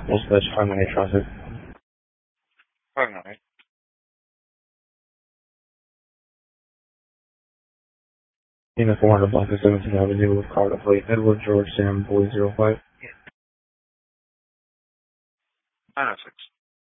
We'll specify my traffic. 598. In the 400 block of 17th Avenue with car to plate Edward George Sam Boy 05. 906.